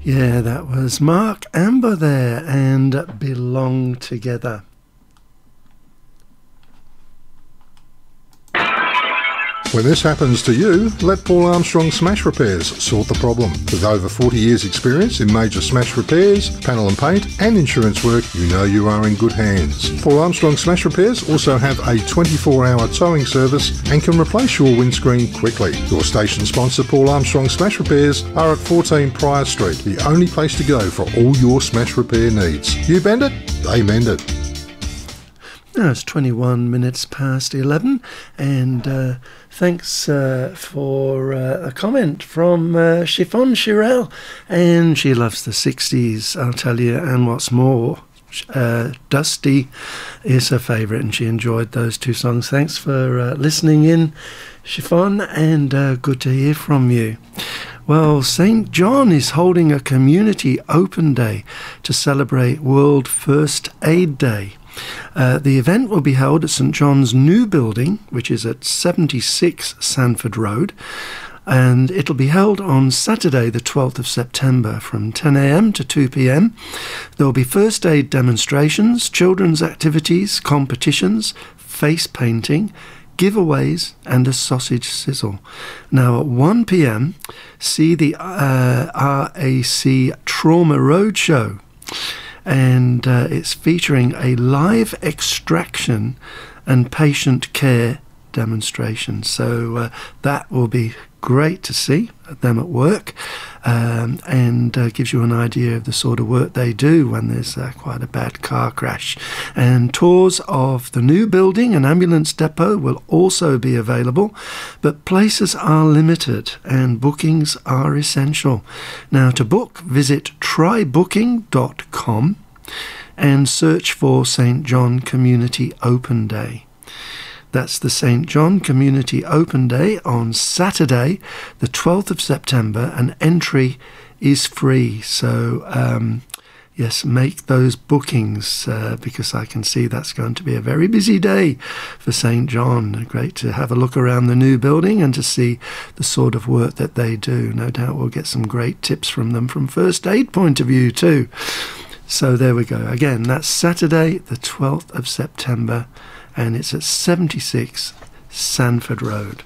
Yeah, that was Mark Amber there and Belong Together. When this happens to you, let Paul Armstrong Smash Repairs sort the problem. With over 40 years experience in major smash repairs, panel and paint and insurance work, you know you are in good hands. Paul Armstrong Smash Repairs also have a 24-hour towing service and can replace your windscreen quickly. Your station sponsor Paul Armstrong Smash Repairs are at 14 Prior Street, the only place to go for all your smash repair needs. You bend it, they mend it. Now it's 21 minutes past 11 and thanks for a comment from Chiffon Chirel, and she loves the 60s, I'll tell you, and what's more, Dusty is her favourite and she enjoyed those two songs. Thanks for listening in, Chiffon, and good to hear from you. Well, St. John is holding a community open day to celebrate World First Aid Day. The event will be held at St. John's new building, which is at 76 Sanford Road, and it'll be held on Saturday the 12th of September from 10 a.m. to 2 p.m. There will be first aid demonstrations, children's activities, competitions, face painting, giveaways and a sausage sizzle. Now at 1 p.m. see the RAC Trauma Roadshow, and it's featuring a live extraction and patient care demonstration. So that will be great to see them at work, and gives you an idea of the sort of work they do when there's quite a bad car crash. And tours of the new building and ambulance depot will also be available, but places are limited and bookings are essential. Now to book, visit trybooking.com and search for St. John Community Open Day. That's the St. John Community Open Day on Saturday, the 12th of September, and entry is free. So, yes, make those bookings because I can see that's going to be a very busy day for St. John. Great to have a look around the new building and to see the sort of work that they do. No doubt we'll get some great tips from them from first aid point of view too. So there we go. Again, that's Saturday, the 12th of September, and it's at 76 Sanford Road.